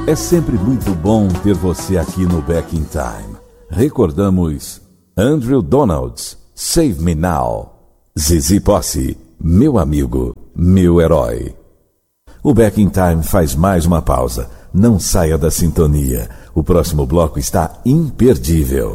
É sempre muito bom ter você aqui no Back in Time. Recordamos Andrew Donalds, Save Me Now. Zizi Posse, Meu Amigo, Meu Herói. O Back in Time faz mais uma pausa. Não saia da sintonia. O próximo bloco está imperdível.